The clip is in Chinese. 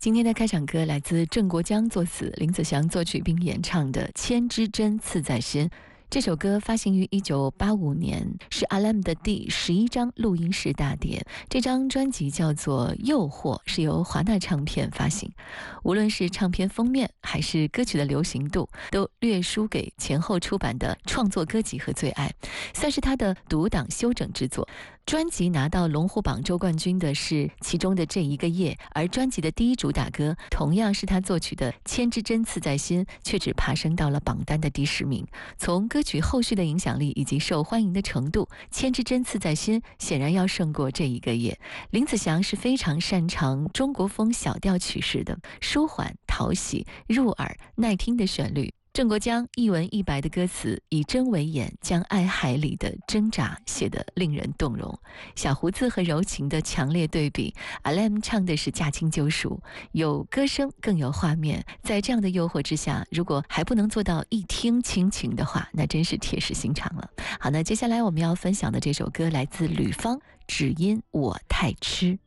今天的开场歌来自郑国江作词，林子祥作曲并演唱的《千枝针刺在心》。这首歌发行于1985年，是 Alem 的第11张录音室大碟。这张专辑叫做《诱惑》，是由华纳唱片发行。无论是唱片封面还是歌曲的流行度，都略输给前后出版的创作歌集和最爱，算是他的独档修整之作。专辑拿到龙虎榜周冠军的是其中的这一个夜，而专辑的第一主打歌同样是他作曲的《千枝针刺在心》，却只爬升到了榜单的第10名。从歌曲后续的影响力以及受欢迎的程度，《千枝针刺在心》显然要胜过这一个夜。林子祥是非常擅长中国风小调曲式的，舒缓、讨喜、入耳、耐听的旋律。郑国江一文一白的歌词，以针为眼，将爱海里的挣扎写得令人动容。小胡子和柔情的强烈对比， Alem 唱的是驾轻就熟，有歌声更有画面。在这样的诱惑之下，如果还不能做到一听倾情的话，那真是铁石心肠了。好，那接下来我们要分享的这首歌来自吕方，只因我太痴。